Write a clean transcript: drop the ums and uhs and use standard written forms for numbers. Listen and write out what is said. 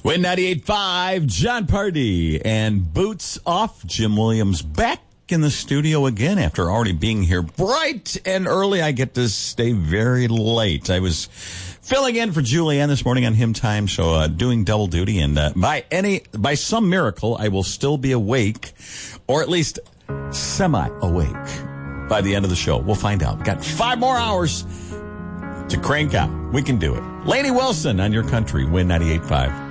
Win 98.5, John Pardee and Boots Off. Jim Williams back in the studio again after already being here bright and early. I get to stay very late. I was filling in for Julianne this morning on Hymn Time, so doing double duty. And by some miracle, I will still be awake, or at least semi-awake by the end of the show. We'll find out. Got 5 more hours to crank out. We can do it. Lainey Wilson on your country, Win 98.5.